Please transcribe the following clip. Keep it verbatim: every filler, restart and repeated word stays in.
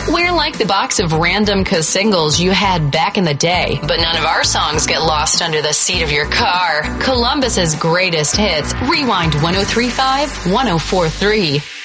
We're like the box of random cause singles you had back in the day, but none of our songs get lost under the seat of your car. Columbus's greatest hits. Rewind ten thirty-five, ten forty-three.